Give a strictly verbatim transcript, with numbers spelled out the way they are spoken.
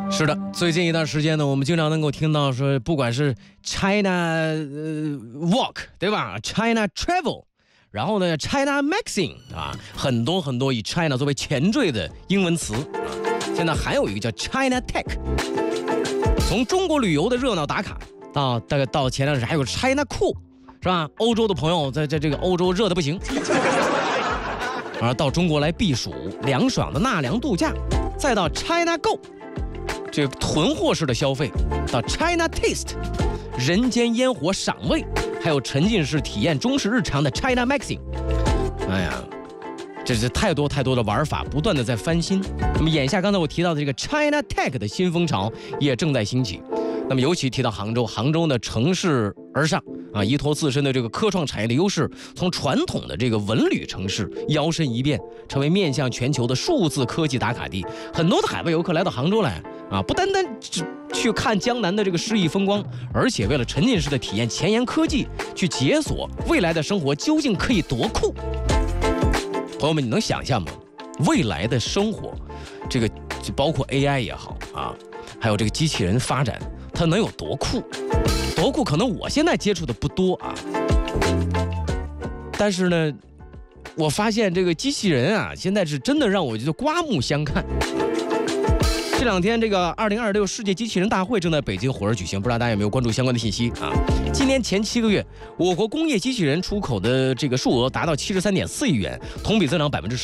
是的，最近一段时间呢，我们经常能够听到说，不管是 China、呃、Walk 对吧 ，China Travel， 然后呢 China Magazine 啊，很多很多以 China 作为前缀的英文词啊。现在还有一个叫 China Tech， 从中国旅游的热闹打卡到大概到前段时间还有 China Cool， 是吧？欧洲的朋友在在这个欧洲热得不行，而到中国来避暑凉爽的纳凉度假，再到 China Go。这个囤货式的消费，到 China Taste， 人间烟火赏味，还有沉浸式体验中式日常的 China Magazine。哎呀，这是太多太多的玩法，不断的在翻新。那么眼下刚才我提到的这个 China Tech 的新风潮也正在兴起。那么尤其提到杭州，杭州呢乘势而上啊，依托自身的这个科创产业的优势，从传统的这个文旅城市摇身一变，成为面向全球的数字科技打卡地。很多的海外游客来到杭州来啊，不单单只去看江南的这个诗意风光，而且为了沉浸式的体验前沿科技，去解锁未来的生活究竟可以多酷。朋友们，你能想象吗？未来的生活，这个就包括 A I 也好啊，还有这个机器人发展，它能有多酷？多酷？可能我现在接触的不多啊，但是呢，我发现这个机器人啊，现在是真的让我觉得刮目相看。这两天，这个二零二六世界机器人大会正在北京火热举行，不知道大家有没有关注相关的信息啊？今年前七个月，我国工业机器人出口的这个数额达到七十三点四亿元，同比增长百分之十。